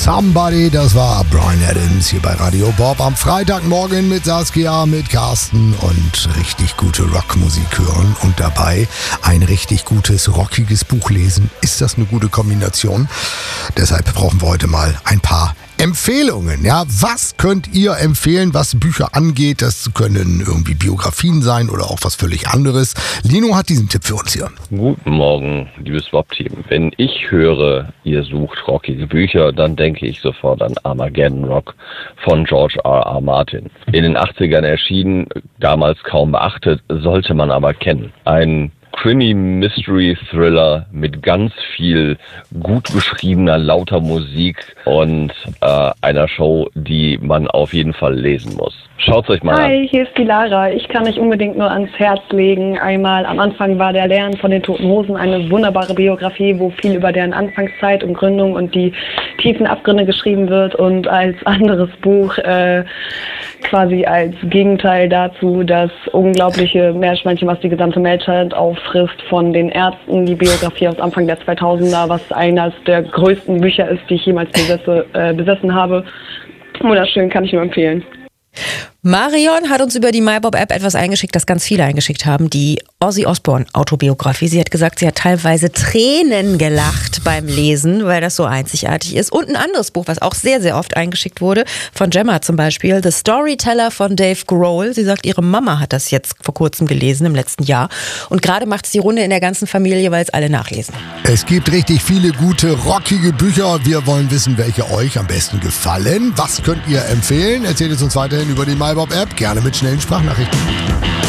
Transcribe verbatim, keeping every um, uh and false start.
Somebody, das war Bryan Adams hier bei Radio Bob am Freitagmorgen mit Saskia, mit Carsten und richtig gute Rockmusik hören und dabei ein richtig gutes, rockiges Buch lesen. Ist das eine gute Kombination? Deshalb brauchen wir heute mal ein paar Empfehlungen. Ja, was könnt ihr empfehlen, was Bücher angeht? Das können irgendwie Biografien sein oder auch was völlig anderes. Lino hat diesen Tipp für uns hier. Guten Morgen, liebes Bob-Team. Wenn ich höre, ihr sucht rockige Bücher, dann denke ich sofort an Armageddon Rock von George R R. Martin. In den achtzigern erschienen, damals kaum beachtet, sollte man aber kennen. Ein Krimi-Mystery-Thriller mit ganz viel gut beschriebener, lauter Musik und äh, einer Show, die man auf jeden Fall lesen muss. Schaut's euch mal an. Hi, hier ist die Lara. Ich kann euch unbedingt nur ans Herz legen. Einmal am Anfang war der Lärm von den Toten Hosen eine wunderbare Biografie, wo viel über deren Anfangszeit und Gründung und die tiefen Abgründe geschrieben wird. Und als anderes Buch äh, quasi als Gegenteil dazu das unglaubliche Meerschweinchen, was die gesamte Menschheit auffrisst, von den Ärzten, die Biografie aus Anfang der zweitausender, was eines der größten Bücher ist, die ich jemals besesse, äh, besessen habe. Wunderschön, kann ich nur empfehlen. Marion hat uns über die MyBob-App etwas eingeschickt, das ganz viele eingeschickt haben, die Ozzy Osbourne-Autobiografie. Sie hat gesagt, sie hat teilweise Tränen gelacht beim Lesen, weil das so einzigartig ist. Und ein anderes Buch, was auch sehr, sehr oft eingeschickt wurde, von Gemma zum Beispiel, The Storyteller von Dave Grohl. Sie sagt, ihre Mama hat das jetzt vor kurzem gelesen, im letzten Jahr. Und gerade macht es die Runde in der ganzen Familie, weil es alle nachlesen. Es gibt richtig viele gute, rockige Bücher. Wir wollen wissen, welche euch am besten gefallen. Was könnt ihr empfehlen? Erzählt es uns weiterhin über die MyBob-App, gerne mit schnellen Sprachnachrichten.